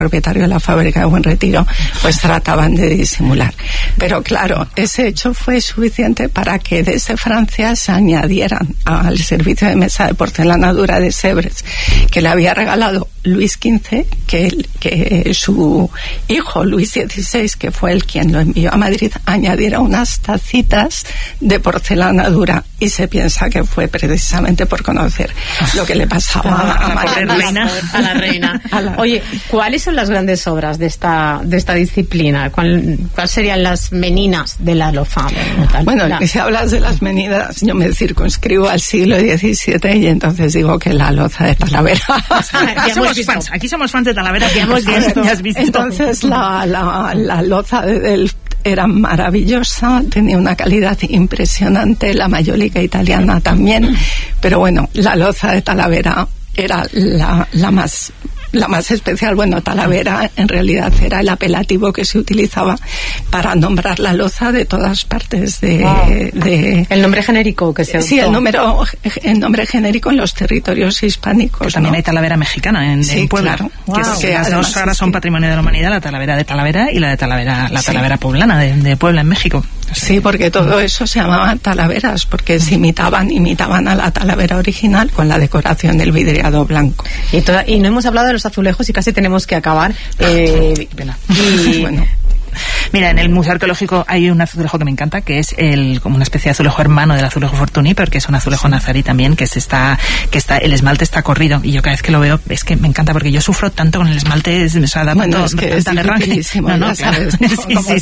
propietario de la fábrica de Buen Retiro, pues trataban de disimular. Pero claro, ese hecho fue suficiente para que desde Francia se añadieran al servicio de mesa de porcelana dura de Sèvres, que le había regalado Luis XV, que su hijo Luis XVI, que fue el quien lo envió a Madrid, añadiera unas tacitas de porcelana dura, y se piensa que fue precisamente por conocer lo que le pasaba a la reina. Oye, ¿cuáles son las grandes obras de esta disciplina? ¿Cuáles serían las meninas de la loza? Bueno, si hablas de las meninas, yo me circunscribo al siglo XVII y entonces digo que la loza de Talavera. Aquí somos fans de Talavera. Ya hemos visto. Entonces la loza de Delft era maravillosa, tenía una calidad impresionante, la mayólica italiana también, pero bueno, la loza de Talavera era la más especial. Bueno, Talavera en realidad era el apelativo que se utilizaba para nombrar la loza de todas partes de el nombre genérico que se adoptó. Sí, el nombre genérico en los territorios hispánicos. Que también hay Talavera mexicana en Puebla. Claro. Que las dos ahora son patrimonio de la humanidad, la Talavera de Talavera y la Talavera poblana de Puebla en México. Sí, porque todo eso se llamaban talaveras, porque se imitaban a la talavera original con la decoración del vidriado blanco. Y no hemos hablado de los azulejos y casi tenemos que acabar. Bueno. Mira, en el Museo Arqueológico hay un azulejo que me encanta, que es como una especie de azulejo hermano del azulejo Fortuny, pero que es un azulejo nazarí también, que el esmalte está corrido, y yo cada vez que lo veo es que me encanta, porque yo sufro tanto con el esmalte, da bueno, es que es dificilísimo, claro. Sabes, ¿no?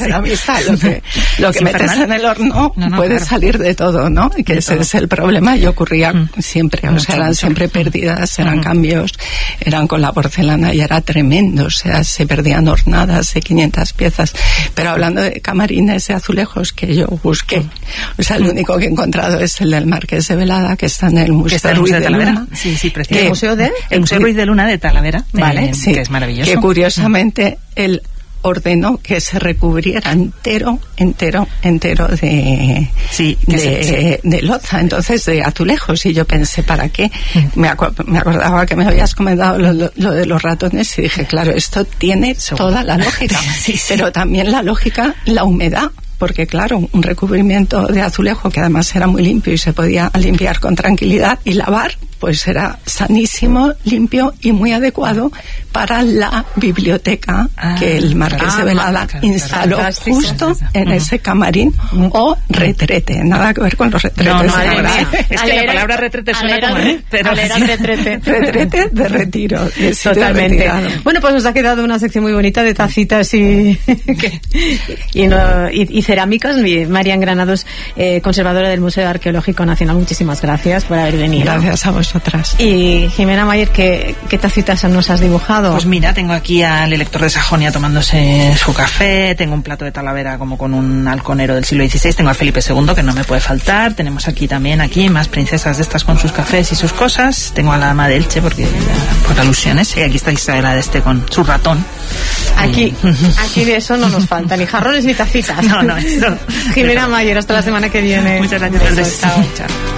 Lo que metes en el horno puede salir de todo, ¿no? Y que ese es el problema, y ocurría siempre, o sea, eran siempre pérdidas, eran cambios, eran con la porcelana y era tremendo, o sea, se perdían hornadas de 500 piezas. Pero hablando de camarines de azulejos que yo busqué, o sea, el único que he encontrado es el del Marqués de Velada, que está en el Museo Ruiz de Luna. Sí, precioso. ¿El Museo Ruiz de Luna de Talavera, vale, sí, que es maravilloso. Que curiosamente él ordenó que se recubriera entero de loza, entonces de azulejos, y yo pensé, ¿para qué? Me acordaba que me habías comentado lo de los ratones y dije, claro, esto tiene toda la lógica, pero también la lógica, la humedad, porque claro, un recubrimiento de azulejo que además era muy limpio y se podía limpiar con tranquilidad y lavar, pues era sanísimo, limpio y muy adecuado para la biblioteca que el Marqués de Velada instaló justo en ese camarín o retrete. Nada que ver con los retretes. Es que la palabra retrete suena como retrete de retiro. Totalmente. Bueno, pues nos ha quedado una sección muy bonita de tacitas y cerámicas. Marian Granados, conservadora del Museo Arqueológico Nacional, muchísimas gracias por haber venido. Gracias a vosotras. Y Jimena Mayer, ¿qué tacitas nos has dibujado? Pues mira, tengo aquí al elector de Sajonia tomándose su café, tengo un plato de Talavera como con un halconero del siglo XVI, tengo a Felipe II, que no me puede faltar, tenemos aquí más princesas de estas con sus cafés y sus cosas, tengo a la ama de Elche por alusiones, y aquí está Isabela de Este con su ratón. Aquí de eso no nos falta, ni jarrones ni tacitas. No, eso. Jimena Mayer, hasta la semana que viene. Muchas gracias. Chao.